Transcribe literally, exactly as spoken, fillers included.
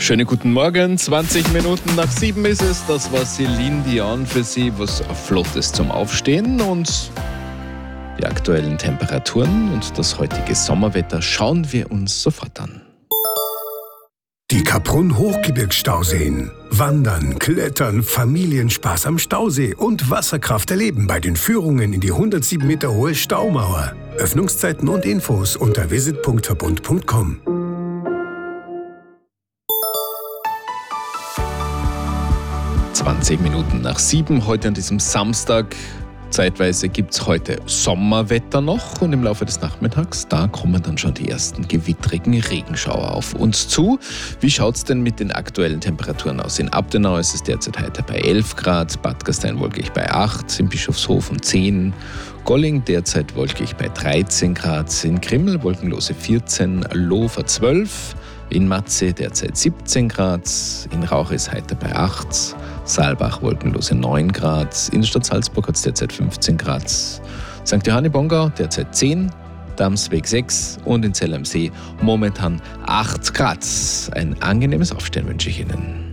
Schönen guten Morgen, zwanzig Minuten nach sieben ist es. Das war Celine Dion für Sie, was Flottes zum Aufstehen. Und die aktuellen Temperaturen und das heutige Sommerwetter schauen wir uns sofort an. Die Kaprun-Hochgebirgsstauseen. Wandern, Klettern, Familienspaß am Stausee und Wasserkraft erleben bei den Führungen in die hundertsieben Meter hohe Staumauer. Öffnungszeiten und Infos unter visit punkt verbund punkt com. zwanzig Minuten nach sieben, heute an diesem Samstag. Zeitweise gibt es heute Sommerwetter noch und im Laufe des Nachmittags, da kommen dann schon die ersten gewittrigen Regenschauer auf uns zu. Wie schaut es denn mit den aktuellen Temperaturen aus? In Abtenau ist es derzeit heute bei elf Grad, Bad Gastein wolkig bei acht, in Bischofshofen zehn, Golling derzeit wolkig bei dreizehn Grad, in Krimml wolkenlose vierzehn, Lofer zwölf, in Matze derzeit siebzehn Grad, in Rauch ist heute bei acht, Saalbach wolkenlose neun Grad, Innenstadt Salzburg hat es derzeit fünfzehn Grad, Sankt Johann Bongau derzeit zehn, Damsweg sechs und in Zell am See momentan acht Grad. Ein angenehmes Aufstehen wünsche ich Ihnen.